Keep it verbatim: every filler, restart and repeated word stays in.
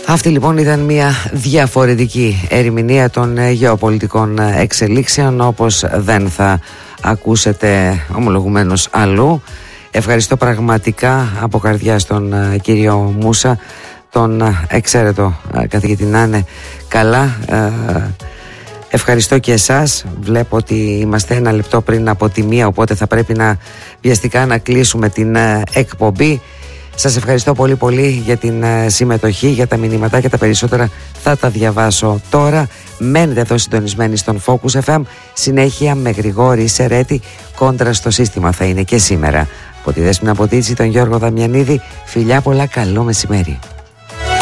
Αυτή λοιπόν ήταν μια διαφορετική ερμηνεία των γεωπολιτικών εξελίξεων, όπως δεν θα ακούσετε ομολογουμένως αλλού. Ευχαριστώ πραγματικά από καρδιάς τον κύριο Μούσα, τον εξαίρετο καθηγητή, να είναι καλά. Ευχαριστώ και εσάς. Βλέπω ότι είμαστε ένα λεπτό πριν από τη μία, οπότε θα πρέπει να βιαστικά να κλείσουμε την εκπομπή. Σας ευχαριστώ πολύ πολύ για την συμμετοχή, για τα μηνύματα και τα περισσότερα θα τα διαβάσω τώρα. Μένετε εδώ συντονισμένοι στον Focus εφ εμ. Συνέχεια με Γρηγόρη Σερέτη, κόντρα στο σύστημα θα είναι και σήμερα. Από τη Δέσποινα Ποτίτση, τον Γιώργο Δαμιανίδη, φιλιά πολλά, καλό μεσημέρι.